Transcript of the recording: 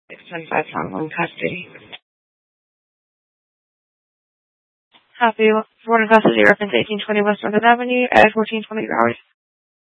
625 Longwood custody. Happy Warden Custody, reference 1820 West Northern Avenue at 1420 hours.